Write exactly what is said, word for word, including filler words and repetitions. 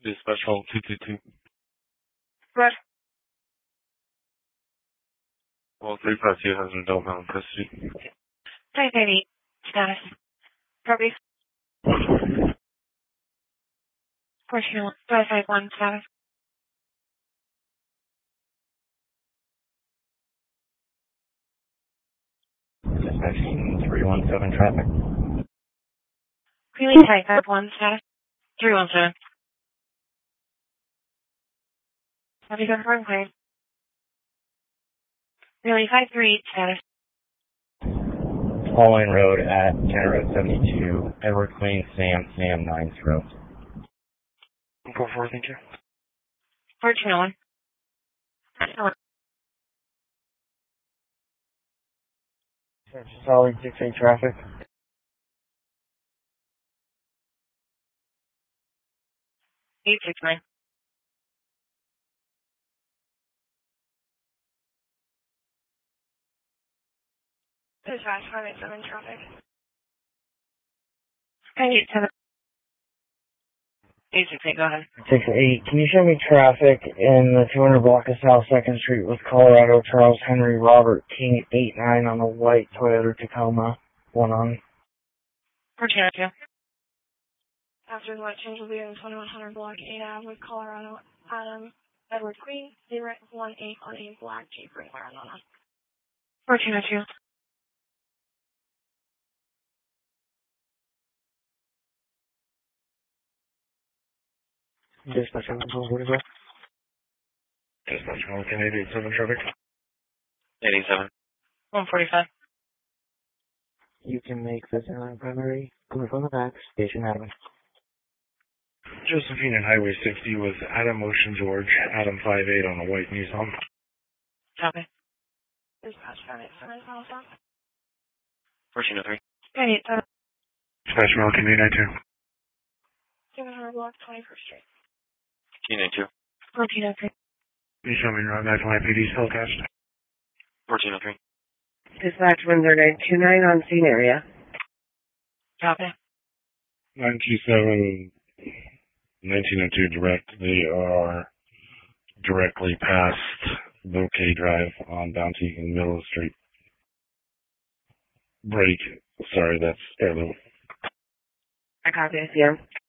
Dispatch hold two two two. What? Well, three five two has an adult male in custody. five five eight. Status. Property. Portugal. five five one. Status. Dispatch three one seven traffic. Greeley five five one. Status. three one seven. Have you confirmed claim? Greeley five three eight. Status. Hallway Road at County Road seventy-two, Edward Queen, Sam, Sam, nine zero. Four four, thank you. fourteen oh one. Solid six eight traffic. eight six nine. Dispatch five eight seven traffic. five eight seven. eight six eight, go ahead. six eight. Can you show me traffic in the two hundred block of South second Street with Colorado, Charles Henry, Robert King, eight nine on a white Toyota Tacoma, one on? fourteen oh two. After the light change will be in twenty-one hundred block eight Ave with Colorado, Adam, Edward Queen, zero one eight on a black Jeep Wrangler, Arizona. fourteen oh two. Dispatch on control, what is that? Dispatch hold eight eight seven traffic. eighty-seven. one forty-five. You can make this airline primary, coming from the back, station admin. Josephine and Highway sixty with Adam Ocean George, Adam five eight on a white Nissan. Copy. Dispatch five eight seven, Alpha. fourteen oh three. five eight seven. Dispatch American eight nine two. seven hundred block, twenty-first Street. Q ninety-two. fourteen oh three. Can you show me your guys on I P D still attached? fourteen oh three. Dispatch one zero nine two nine on scene area. Copy. nine two seven, nineteen oh two direct. They are directly past Bouquet Drive on Bounty in the middle of the street. Break. Sorry, that's airloop. I copy. I see him.